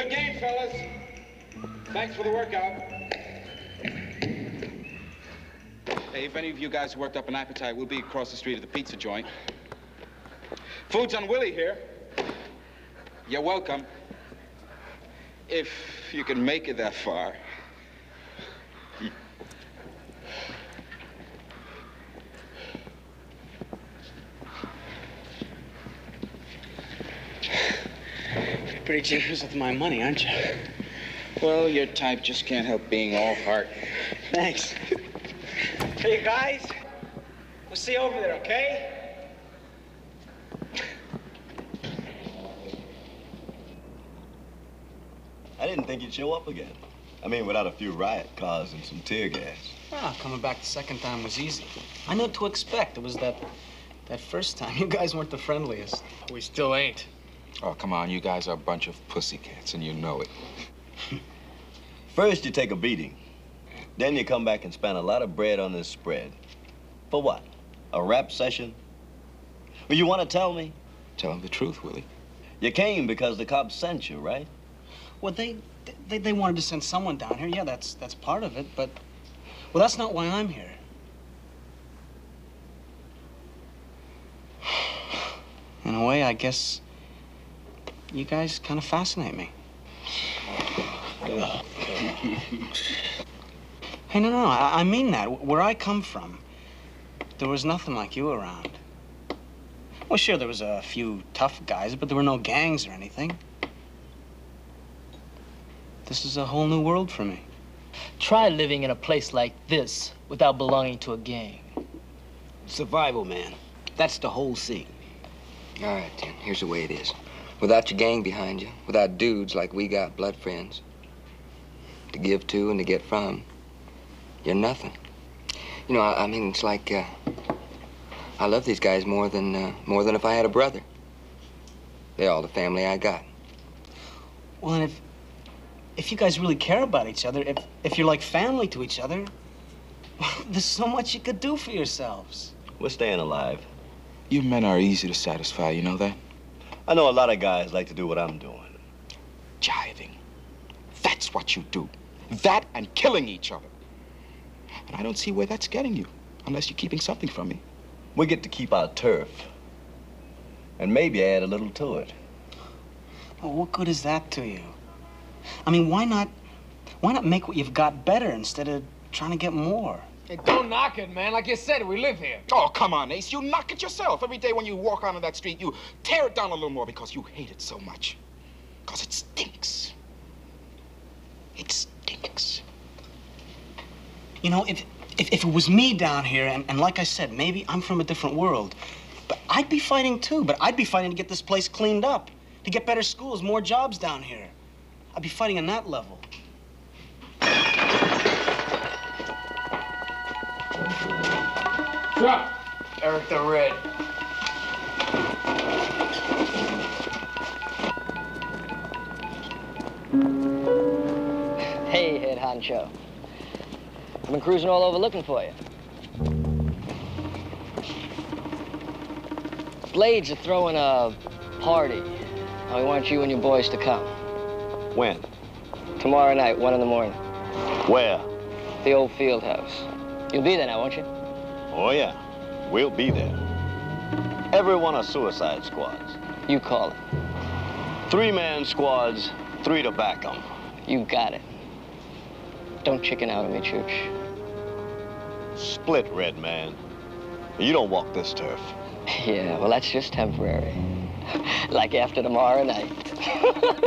Good game, fellas. Thanks for the workout. Hey, if any of you guys worked up an appetite, we'll be across the street at the pizza joint. Food's on Willie here. You're welcome. If you can make it that far. Pretty generous with my money, aren't you? Well, your type just can't help being all heart. Thanks. Hey, guys. We'll see you over there, okay? I didn't think you'd show up again. I mean, without a few riot cars and some tear gas. Well, coming back the second time was easy. I knew what to expect. It was that first time. You guys weren't the friendliest. We still ain't. Oh, come on, you guys are a bunch of pussycats, and you know it. First, you take a beating. Then you come back and spend a lot of bread on this spread. For what? A rap session? Well, you want to tell me? Tell him the truth, Willie. You came because the cops sent you, right? Well, they wanted to send someone down here. Yeah, that's part of it, but... Well, that's not why I'm here. In a way, I guess... You guys kind of fascinate me. Hey, no, I mean that. Where I come from, there was nothing like you around. Well, sure, there was a few tough guys, but there were no gangs or anything. This is a whole new world for me. Try living in a place like this without belonging to a gang. Survival, man. That's the whole scene. All right, then. Here's the way it is. Without your gang behind you, without dudes like we got, blood friends, to give to and to get from, you're nothing. You know, I mean, it's like, I love these guys more than if I had a brother. They're all the family I got. Well, and if you guys really care about each other, if you're like family to each other, there's so much you could do for yourselves. We're staying alive. You men are easy to satisfy, you know that? I know a lot of guys like to do what I'm doing. Jiving. That's what you do. That and killing each other. And I don't see where that's getting you, unless you're keeping something from me. We get to keep our turf. And maybe add a little to it. Well, what good is that to you? I mean, why not make what you've got better instead of trying to get more? Hey, don't knock it, man. Like you said, we live here. Oh, come on, Ace. You knock it yourself. Every day when you walk onto that street, you tear it down a little more because you hate it so much. Because it stinks. It stinks. You know, if it was me down here, and like I said, maybe I'm from a different world, but I'd be fighting too. But I'd be fighting to get this place cleaned up, to get better schools, more jobs down here. I'd be fighting on that level. Drop. Eric the Red. Hey, Head Honcho. I've been cruising all over looking for you. Blades are throwing a party. I want you and your boys to come. When? Tomorrow night, 1 in the morning. Where? The old field house. You'll be there now, won't you? Oh, yeah. We'll be there. Every one of suicide squads. You call it. 3-man squads, 3 to back 'em. You got it. Don't chicken out on me, Chooch. Split, Red Man. You don't walk this turf. Yeah, well, that's just temporary. Like after tomorrow night.